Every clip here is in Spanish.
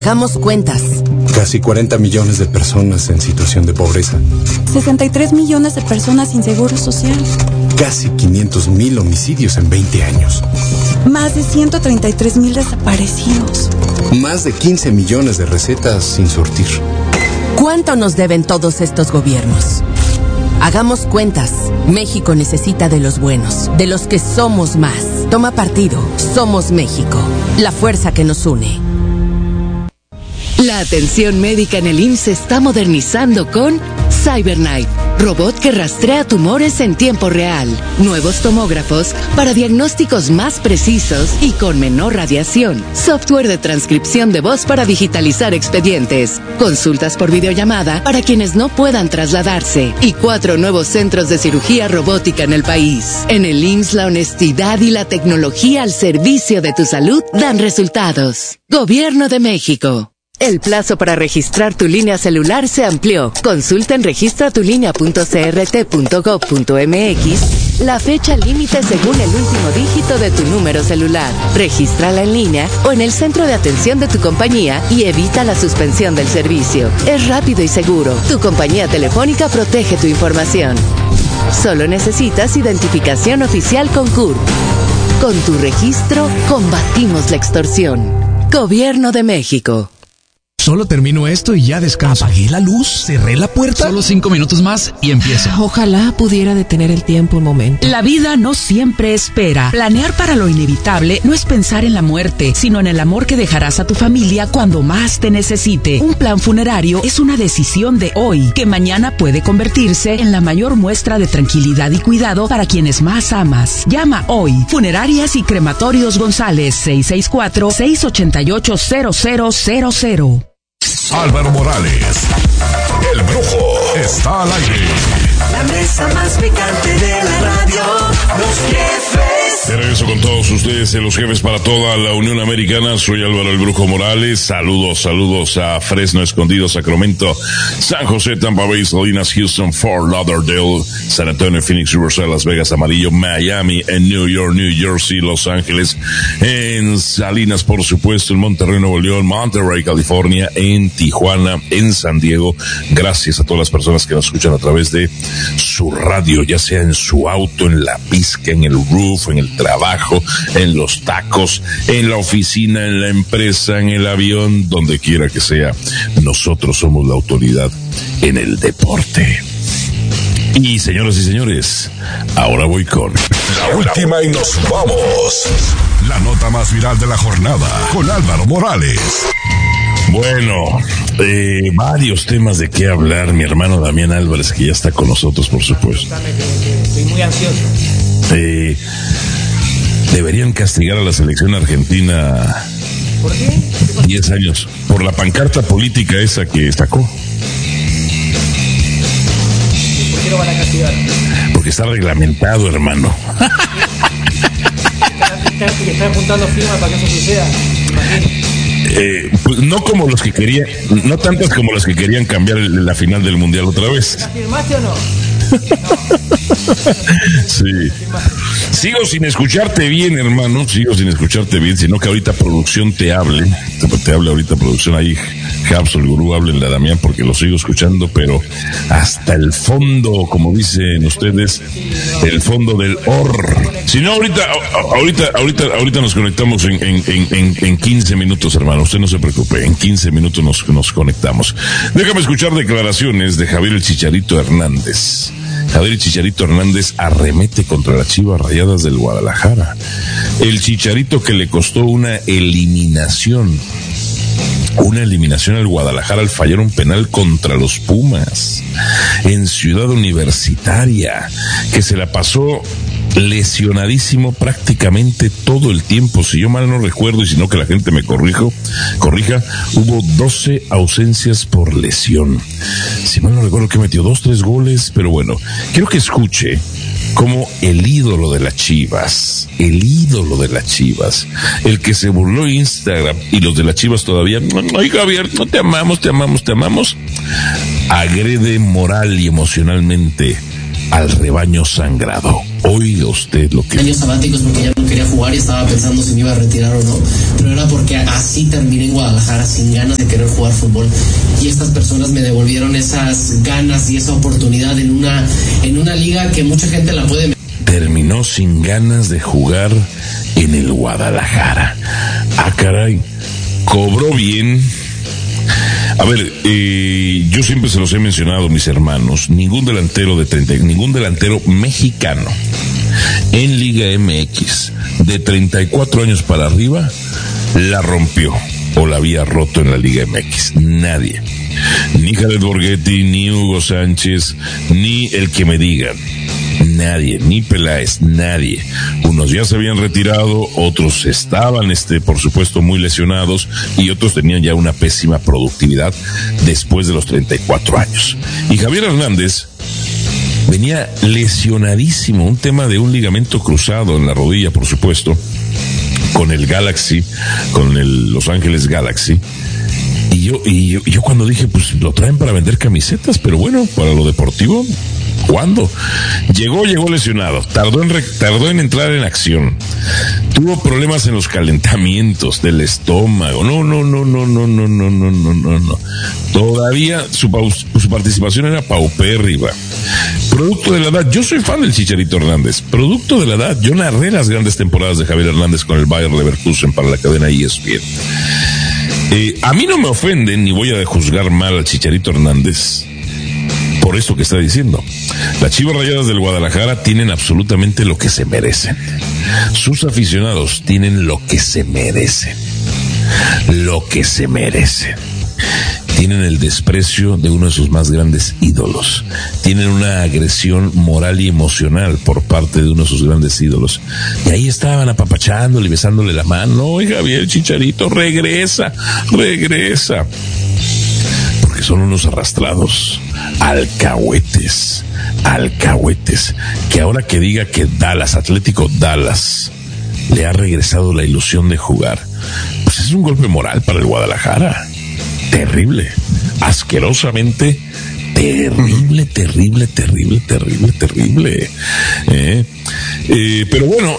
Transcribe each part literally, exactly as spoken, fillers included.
Hagamos cuentas. Casi cuarenta millones de personas en situación de pobreza. sesenta y tres millones de personas sin seguro social. Casi quinientos mil homicidios en veinte años. Más de ciento treinta y tres mil desaparecidos. Más de quince millones de recetas sin surtir. ¿Cuánto nos deben todos estos gobiernos? Hagamos cuentas. México necesita de los buenos, de los que somos más. Toma partido. Somos México. La fuerza que nos une. La atención médica en el I M S S se está modernizando con CyberKnife, robot que rastrea tumores en tiempo real. Nuevos tomógrafos para diagnósticos más precisos y con menor radiación. Software de transcripción de voz para digitalizar expedientes. Consultas por videollamada para quienes no puedan trasladarse. Y cuatro nuevos centros de cirugía robótica en el país. En el I M S S la honestidad y la tecnología al servicio de tu salud dan resultados. Gobierno de México. El plazo para registrar tu línea celular se amplió. Consulta en registra tu línea punto c r t punto gov punto m x la fecha límite según el último dígito de tu número celular. Regístrala en línea o en el centro de atención de tu compañía y evita la suspensión del servicio. Es rápido y seguro. Tu compañía telefónica protege tu información. Solo necesitas identificación oficial con C U R P. Con tu registro, combatimos la extorsión. Gobierno de México. Solo termino esto y ya descanso. Apagué la luz, cerré la puerta. Solo cinco minutos más y empiezo. Ojalá pudiera detener el tiempo un momento. La vida no siempre espera. Planear para lo inevitable no es pensar en la muerte, sino en el amor que dejarás a tu familia cuando más te necesite. Un plan funerario es una decisión de hoy, que mañana puede convertirse en la mayor muestra de tranquilidad y cuidado para quienes más amas. Llama hoy. Funerarias y Crematorios González, seis seis cuatro, seis ocho ocho, cero cero cero cero. Álvaro Morales, el Brujo, está al aire. La mesa más picante de la radio, los jefes. De regreso con todos ustedes, los jefes para toda la Unión Americana. Soy Álvaro el Brujo Morales. Saludos, saludos a Fresno, Escondido, Sacramento, San José, Tampa Bay, Salinas, Houston, Fort Lauderdale, San Antonio, Phoenix, Riverside, Las Vegas, Amarillo, Miami, en New York, New Jersey, Los Ángeles, en Salinas, por supuesto, en Monterrey, Nuevo León, Monterrey, California, en Tijuana, en San Diego. Gracias a todas las personas que nos escuchan a través de su radio, ya sea en su auto, en la pizca, en el roof, en el trabajo, en los tacos, en la oficina, en la empresa, en el avión, donde quiera que sea. Nosotros somos la autoridad en el deporte. Y señoras y señores, ahora voy con la última y nos vamos. La nota más viral de la jornada con Álvaro Morales. Bueno, eh, varios temas de qué hablar. Mi hermano Damián Álvarez, que ya está con nosotros, por supuesto. Estoy muy ansioso. Eh, deberían castigar a la selección argentina. ¿Por qué? diez años por la pancarta política esa que sacó. ¿Por qué lo van a castigar? Porque está reglamentado, hermano. Están, están juntando firmas para que eso suceda, imagino. Eh, pues no como los que querían, no tantas como los que querían cambiar el, la final del mundial otra vez. ¿La firmaste o no? Sí. Sigo sin escucharte bien, hermano. Sigo sin escucharte bien, sino que ahorita producción te hable. Te, te hable ahorita producción ahí. Habs, el gurú, háblenle a Damián porque lo sigo escuchando, pero hasta el fondo, como dicen ustedes, el fondo del or. Si no, ahorita, ahorita, ahorita, ahorita nos conectamos en, en, en, en quince minutos, hermano. Usted no se preocupe, en quince minutos nos, nos conectamos. Déjame escuchar declaraciones de Javier el Chicharito Hernández. Javier Chicharito Hernández arremete contra las Chivas Rayadas del Guadalajara. El Chicharito que le costó una eliminación. Una eliminación al Guadalajara al fallar un penal contra los Pumas en Ciudad Universitaria, que se la pasó lesionadísimo prácticamente todo el tiempo. Si yo mal no recuerdo, y si no que la gente me corrijo, corrija, hubo doce ausencias por lesión. Si mal no recuerdo que metió dos, tres goles, pero bueno, quiero que escuche como el ídolo de las Chivas, el ídolo de las Chivas, el que se burló en Instagram, y los de las Chivas todavía, ay Javier, no te amamos, te amamos, te amamos, agrede moral y emocionalmente al rebaño sangrado. Oiga usted lo que... Años sabáticos porque ya no quería jugar y estaba pensando si me iba a retirar o no, pero era porque así terminé en Guadalajara sin ganas de querer jugar fútbol, y estas personas me devolvieron esas ganas y esa oportunidad en una, en una liga que mucha gente la puede... Terminó sin ganas de jugar en el Guadalajara. Ah, caray, cobró bien. A ver, eh, yo siempre se los he mencionado, mis hermanos, ningún delantero de treinta, ningún delantero mexicano en Liga M X de treinta y cuatro años para arriba la rompió o la había roto en la Liga M X. Nadie. Ni Jared Borghetti, ni Hugo Sánchez, ni el que me digan. Nadie, ni Peláez, nadie. Unos ya se habían retirado, otros estaban, este, por supuesto, muy lesionados, y otros tenían ya una pésima productividad después de los treinta y cuatro años. Y Javier Hernández venía lesionadísimo, un tema de un ligamento cruzado en la rodilla, por supuesto, con el Galaxy, con el Los Ángeles Galaxy. Y yo, y yo, yo cuando dije, pues lo traen para vender camisetas, pero bueno, para lo deportivo, ¿cuándo? Llegó, llegó lesionado, tardó en, re, tardó en entrar en acción, tuvo problemas en los calentamientos del estómago, no, no, no, no, no, no, no, no, no, no, no. Todavía su, su participación era paupérrima. Producto de la edad, yo soy fan del Chicharito Hernández, producto de la edad, yo narré las grandes temporadas de Javier Hernández con el Bayer Leverkusen para la cadena E S P N. Eh, a mí no me ofenden ni voy a juzgar mal al Chicharito Hernández por esto que está diciendo. Las Chivas Rayadas del Guadalajara tienen absolutamente lo que se merecen. Sus aficionados tienen lo que se merecen. Lo que se merecen. Tienen el desprecio de uno de sus más grandes ídolos. Tienen una agresión moral y emocional por parte de uno de sus grandes ídolos. Y ahí estaban apapachándole y besándole la mano. Oye, Javier Chicharito, regresa, regresa. Porque son unos arrastrados, alcahuetes, alcahuetes. Que ahora que diga que Dallas, Atlético Dallas, le ha regresado la ilusión de jugar, pues es un golpe moral para el Guadalajara. Terrible, asquerosamente terrible, terrible, terrible, terrible, terrible. Eh, eh, pero bueno,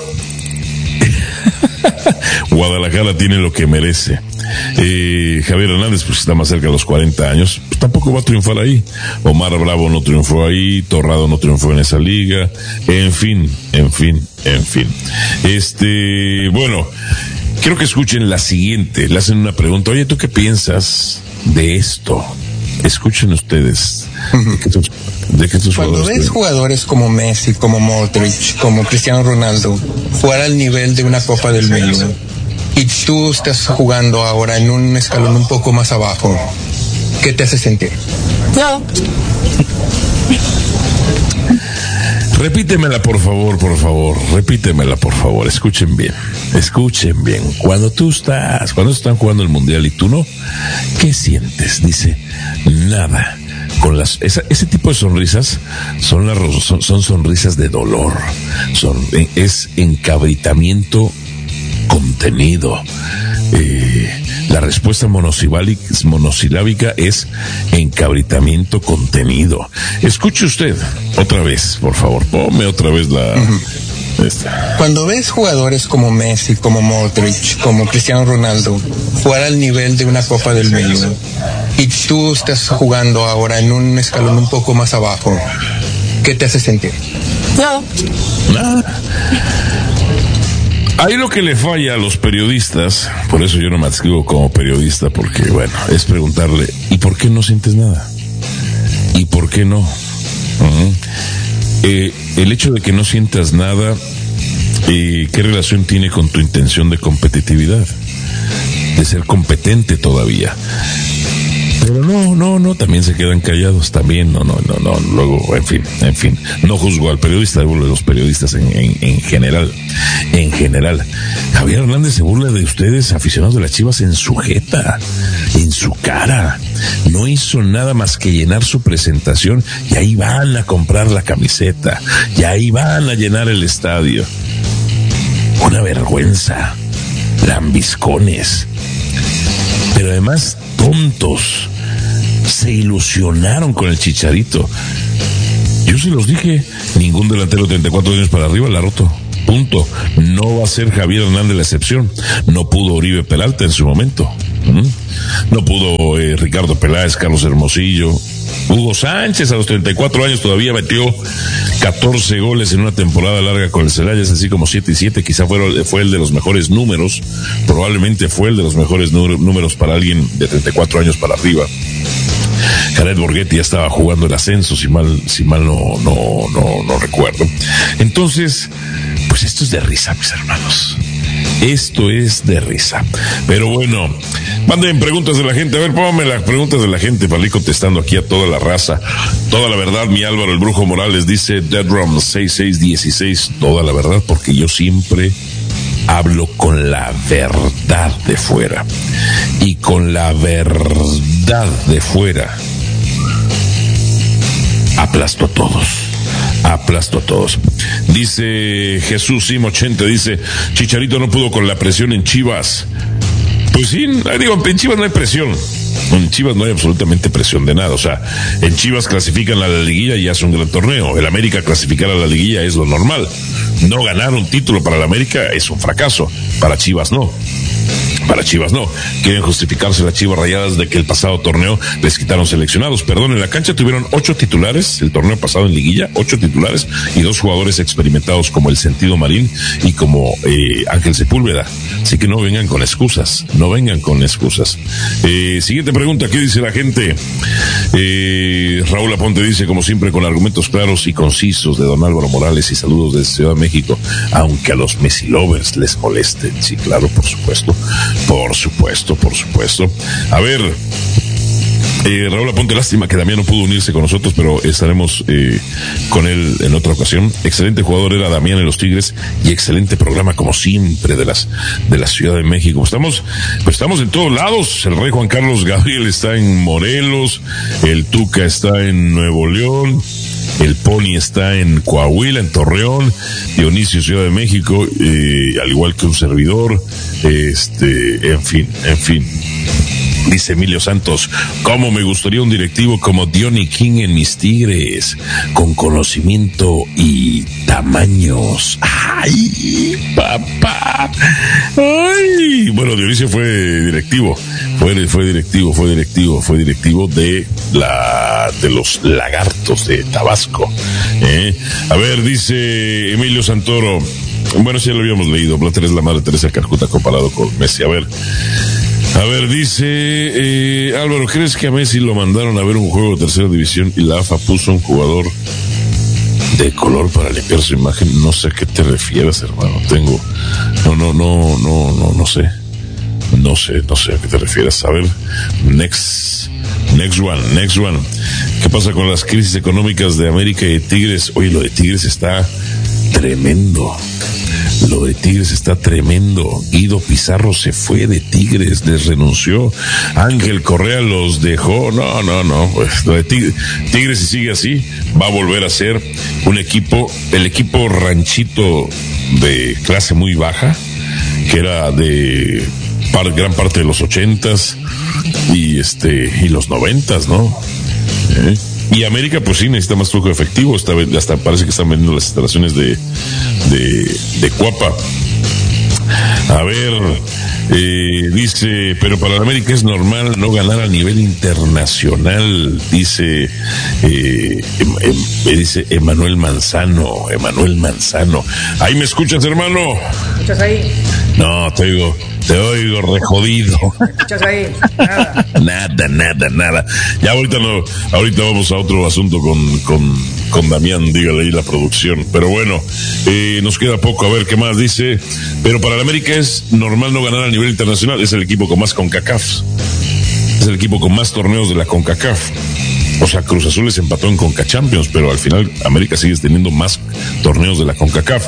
Guadalajara tiene lo que merece. Eh, Javier Hernández, pues está más cerca de los cuarenta años, pues tampoco va a triunfar ahí. Omar Bravo no triunfó ahí, Torrado no triunfó en esa liga. En fin, en fin, en fin. Este, bueno, quiero que escuchen la siguiente. Le hacen una pregunta. Oye, ¿tú qué piensas de esto? Escuchen ustedes. Uh-huh. De que estos, de que estos Cuando jugadores ves creen. jugadores como Messi, como Modric, como Cristiano Ronaldo jugar al nivel de una Copa del Mundo, y tú estás jugando ahora en un escalón un poco más abajo, ¿qué te hace sentir? No. Repítemela, por favor, por favor. Repítemela, por favor. Escuchen bien. Escuchen bien. Cuando tú estás, cuando están jugando el Mundial y tú no, ¿qué sientes? Dice, nada. Con las, esa, ese tipo de sonrisas son, las, son, son sonrisas de dolor. Son, es encabritamiento contenido. Eh, la respuesta monosilábica es encabritamiento contenido. Escuche usted otra vez, por favor, ponme otra vez la... Uh-huh. Esta. Cuando ves jugadores como Messi, como Modric, como Cristiano Ronaldo jugar al nivel de una Copa del Mundo, y tú estás jugando ahora en un escalón un poco más abajo, ¿qué te hace sentir? No. Nada. Ahí lo que le falla a los periodistas, por eso yo no me adscribo como periodista, porque bueno, es preguntarle, ¿y por qué no sientes nada? ¿Y por qué no? Uh-huh. Eh, el hecho de que no sientas nada, eh, ¿qué relación tiene con tu intención de competitividad? De ser competente todavía. Pero no, no, no, también se quedan callados, también, no, no, no, no, luego, en fin, en fin, no juzgo al periodista, hablo de los periodistas en, en, en general, en general. Javier Hernández se burla de ustedes, aficionados de las Chivas, en su jeta, en su cara. No hizo nada más que llenar su presentación y ahí van a comprar la camiseta, y ahí van a llenar el estadio. Una vergüenza, lambiscones, pero además tontos. Se ilusionaron con el Chicharito. Yo se los dije, ningún delantero de treinta y cuatro años para arriba la ha roto. Punto. No va a ser Javier Hernández la excepción. No pudo Oribe Peralta en su momento. ¿Mm? No pudo eh, Ricardo Peláez, Carlos Hermosillo. Hugo Sánchez a los treinta y cuatro años todavía metió catorce goles en una temporada larga con el Celaya, es así como siete y siete, quizá fue, fue el de los mejores números, probablemente fue el de los mejores números para alguien de treinta y cuatro años para arriba. Jared Borghetti ya estaba jugando el ascenso, si mal, si mal no, no, no, no recuerdo. Entonces, pues esto es de risa, mis hermanos. Esto es de risa. Pero bueno, manden preguntas de la gente. A ver, pónganme las preguntas de la gente para ir contestando aquí a toda la raza. Toda la verdad, mi Álvaro el Brujo Morales dice Deadrum seis seis uno seis. Toda la verdad, porque yo siempre hablo con la verdad de fuera. Y con la verdad de fuera aplasto a todos. Aplasto a todos. Dice Jesús Sim ochenta, dice Chicharito no pudo con la presión en Chivas. Pues sí, digo, en Chivas no hay presión. En Chivas no hay absolutamente presión de nada. O sea, en Chivas clasifican a la liguilla y hace un gran torneo. El América clasificar a la liguilla es lo normal. No ganar un título para el América es un fracaso. Para Chivas no. Para Chivas no. Quieren justificarse las Chivas Rayadas de que el pasado torneo les quitaron seleccionados. Perdón, en la cancha tuvieron ocho titulares, el torneo pasado en liguilla, ocho titulares y dos jugadores experimentados como el Sentido Marín y como eh, Ángel Sepúlveda. Así que no vengan con excusas, no vengan con excusas. Eh, siguiente pregunta, ¿qué dice la gente? Eh, Raúl Aponte dice, como siempre, con argumentos claros y concisos de don Álvaro Morales y saludos desde Ciudad de México, aunque a los Messi lovers les molesten. Sí, claro, por supuesto. Por supuesto, por supuesto. A ver, eh, Raúl Aponte, lástima que Damián no pudo unirse con nosotros, pero estaremos eh, con él en otra ocasión. Excelente jugador era Damián en los Tigres y excelente programa como siempre de las de la Ciudad de México. Estamos, pues estamos en todos lados. El Rey Juan Carlos Gabriel está en Morelos, el Tuca está en Nuevo León, el Pony está en Coahuila, en Torreón, Dionisio, Ciudad de México, eh, al igual que un servidor, este, en fin, en fin. Dice Emilio Santos, ¿cómo me gustaría un directivo como Diony King en mis Tigres? Con conocimiento y tamaños. ¡Ay, papá! ¡Ay! Bueno, Dionisio fue directivo, fue, fue directivo, fue directivo, fue directivo de la, de los Lagartos de Tabasco. ¿Eh? A ver, dice Emilio Santoro, bueno, sí ya lo habíamos leído, Blatter es la madre Teresa Calcuta comparado con Messi. A ver, A ver, dice eh, Álvaro, ¿crees que a Messi lo mandaron a ver un juego de tercera división y la A F A puso un jugador de color para limpiar su imagen? No sé a qué te refieres, hermano. Tengo, no, no, no, no, no, no sé, no sé, no sé a qué te refieres. A ver, next, next one, next one. ¿Qué pasa con las crisis económicas de América y de Tigres? Oye, lo de Tigres está tremendo. Lo de Tigres está tremendo. Guido Pizarro se fue de Tigres, les renunció. Ángel Correa los dejó. No, no, no. Pues lo de Tigres, Tigres si sigue así, va a volver a ser un equipo, el equipo ranchito de clase muy baja, que era de par, gran parte de los ochentas y este y los noventas, ¿no? ¿Eh? Y América, pues sí, necesita más flujo efectivo. Está, hasta parece que están vendiendo las instalaciones de, de, de Cuapa. A ver, eh, dice, pero para la América es normal no ganar a nivel internacional, dice, eh, em, em, dice Emanuel Manzano, Emanuel Manzano. ¿Ahí me escuchas, hermano? ¿Me escuchas ahí? No, te oigo, te oigo re jodido. ¿Me escuchas ahí? Nada. Nada, nada, nada. Ya ahorita no, ahorita vamos a otro asunto con, con, con Damián, dígale ahí la producción. Pero bueno, eh, nos queda poco, a ver qué más dice. Pero para la América es normal no ganar a nivel internacional, es el equipo con más CONCACAF. Es el equipo con más torneos de la CONCACAF. O sea, Cruz Azul les empató en CONCACHAMPIONS, pero al final América sigue teniendo más torneos de la CONCACAF.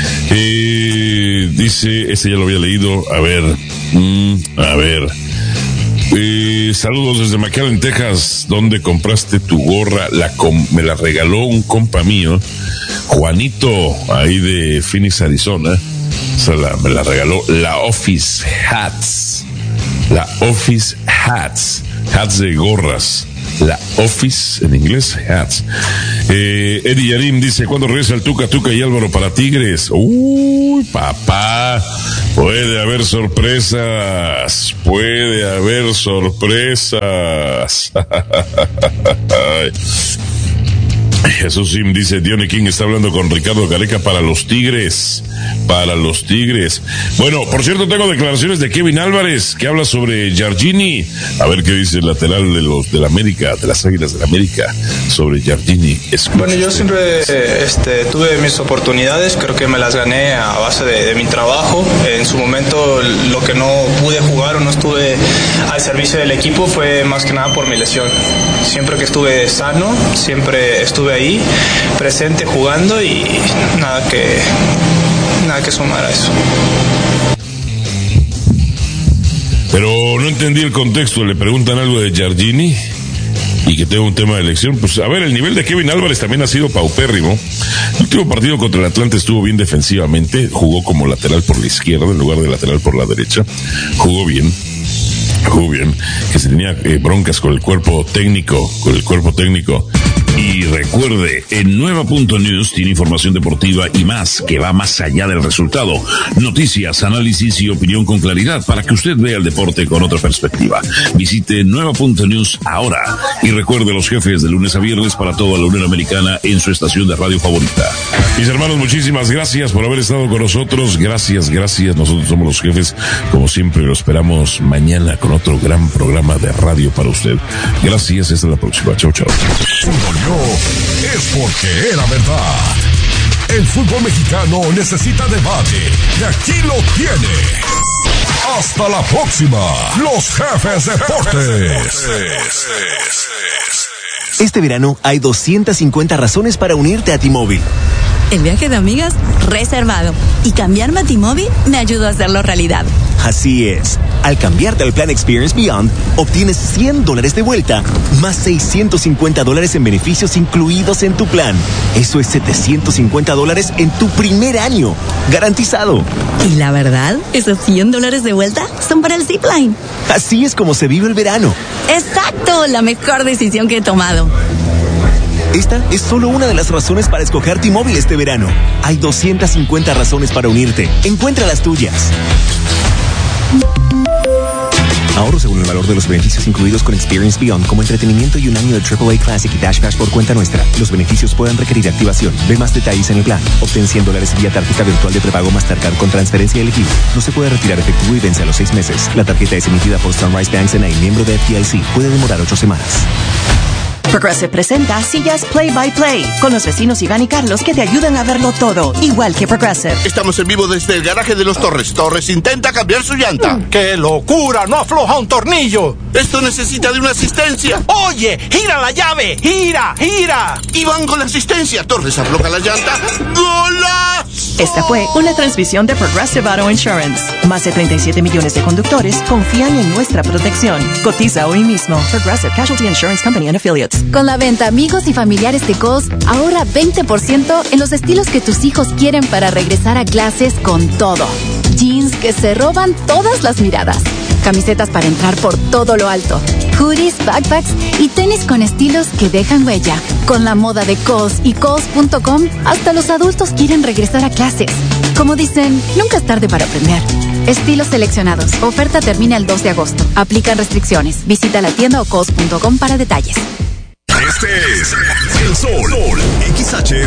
Eh, dice, este ya lo había leído, a ver, mmm, a ver. Eh, saludos desde McAllen, Texas, donde compraste tu gorra. La com- me la regaló un compa mío, Juanito, ahí de Phoenix, Arizona. O sea, la, me la regaló la Office Hats. La Office Hats. Hats de gorras. La Office, en inglés, Hats. Eh, Eddie Yarim dice, ¿cuándo regresa el Tuca, Tuca y Álvaro para Tigres? Uy, papá, puede haber sorpresas, puede haber sorpresas. Jesús Sim dice, Diony King está hablando con Ricardo Gareca para los Tigres, para los Tigres. Bueno, por cierto, tengo declaraciones de Kevin Álvarez, que habla sobre Giardini. A ver qué dice el lateral de los de la América, de las Águilas de la América, sobre Giardini. Escucha bueno, yo usted. siempre este, tuve mis oportunidades, creo que me las gané a base de, de mi trabajo. En su momento, lo que no pude jugar o no estuve al servicio del equipo fue más que nada por mi lesión. Siempre que estuve sano, siempre estuve ahí, presente, jugando, y nada que nada que sumar a eso. Pero no entendí el contexto. Le preguntan algo de Giardini y que tenga un tema de elección. Pues a ver, el nivel de Kevin Álvarez también ha sido paupérrimo. El último partido contra el Atlante estuvo bien defensivamente, jugó como lateral por la izquierda en lugar de lateral por la derecha, jugó bien. Jugó bien, que se tenía eh, broncas con el cuerpo técnico, con el cuerpo técnico. Y recuerde, en Nueva punto news tiene información deportiva y más, que va más allá del resultado. Noticias, análisis y opinión con claridad para que usted vea el deporte con otra perspectiva. Visite Nueva punto news ahora y recuerde los jefes de lunes a viernes para toda la Unión Americana en su estación de radio favorita. Mis hermanos, muchísimas gracias por haber estado con nosotros. Gracias, gracias. Nosotros somos los jefes. Como siempre, lo esperamos mañana con otro gran programa de radio para usted. Gracias, hasta la próxima. Chau, chau. Es porque era verdad. El fútbol mexicano necesita debate y aquí lo tiene. Hasta la próxima. Los Jefes Deportes. Este verano hay doscientas cincuenta razones para unirte a T-Mobile. El viaje de amigas reservado. Y cambiarme a T-Mobile me ayudó a hacerlo realidad. Así es. Al cambiarte al plan Experience Beyond, obtienes cien dólares de vuelta, más seiscientos cincuenta dólares en beneficios incluidos en tu plan. Eso es setecientos cincuenta dólares en tu primer año. Garantizado. Y la verdad, esos cien dólares de vuelta son para el Zipline. Así es como se vive el verano. Exacto, la mejor decisión que he tomado. Esta es solo una de las razones para escoger T-Mobile este verano. Hay doscientas cincuenta razones para unirte. Encuentra las tuyas. Ahorro según el valor de los beneficios incluidos con Experience Beyond, como entretenimiento y un año de triple A Classic y Dash Cash por cuenta nuestra. Los beneficios pueden requerir activación. Ve más detalles en el plan. Obtén cien dólares vía tarjeta virtual de prepago Mastercard con transferencia elegible. No se puede retirar efectivo y vence a los seis meses. La tarjeta es emitida por Sunrise Banks N A, miembro de F D I C. Puede demorar ocho semanas. Progressive presenta Sillas Play by Play con los vecinos Iván y Carlos que te ayudan a verlo todo, igual que Progressive. Estamos en vivo desde el garaje de los Torres. Torres intenta cambiar su llanta. ¡Qué locura! ¡No afloja un tornillo! Esto necesita de una asistencia. ¡Oye! ¡Gira la llave! ¡Gira! ¡Gira! Iván con la asistencia. Torres afloja la llanta. ¡Golazo! Esta fue una transmisión de Progressive Auto Insurance. Más de treinta y siete millones de conductores confían en nuestra protección. Cotiza hoy mismo. Progressive Casualty Insurance Company and Affiliates. Con la venta Amigos y Familiares de Kohl's, ahorra veinte por ciento en los estilos que tus hijos quieren para regresar a clases con todo. Jeans que se roban todas las miradas. Camisetas para entrar por todo lo alto. Hoodies, backpacks y tenis con estilos que dejan huella. Con la moda de Kohl's y Kohl's punto com, hasta los adultos quieren regresar a clases. Como dicen, nunca es tarde para aprender. Estilos seleccionados. Oferta termina el dos de agosto. Aplican restricciones. Visita la tienda o Kohl's punto com para detalles. Este es El Sol, X H